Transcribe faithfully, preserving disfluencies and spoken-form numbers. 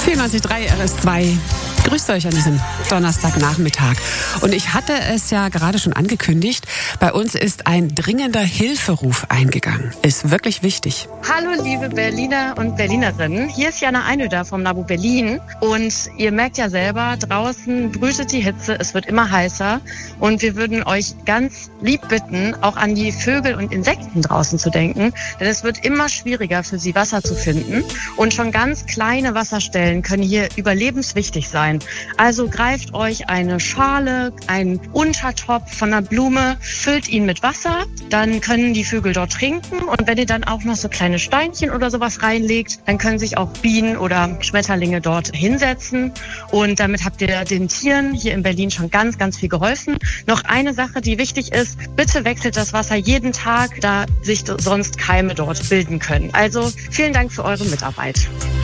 vierundneunzig Komma drei R S zwei. Grüßt euch an diesem Donnerstagnachmittag. Und ich hatte es ja gerade schon angekündigt, bei uns ist ein dringender Hilferuf eingegangen. Ist wirklich wichtig. Hallo liebe Berliner und Berlinerinnen, hier ist Jana Einöder vom NABU Berlin. Und ihr merkt ja selber, draußen brütet die Hitze, es wird immer heißer. Und wir würden euch ganz lieb bitten, auch an die Vögel und Insekten draußen zu denken. Denn es wird immer schwieriger für sie, Wasser zu finden. Und schon ganz kleine Wasserstellen können hier überlebenswichtig sein. Also greift euch eine Schale, einen Untertopf von einer Blume, füllt ihn mit Wasser, dann können die Vögel dort trinken und wenn ihr dann auch noch so kleine Steinchen oder sowas reinlegt, dann können sich auch Bienen oder Schmetterlinge dort hinsetzen und damit habt ihr den Tieren hier in Berlin schon ganz, ganz viel geholfen. Noch eine Sache, die wichtig ist, bitte wechselt das Wasser jeden Tag, da sich sonst Keime dort bilden können. Also vielen Dank für eure Mitarbeit.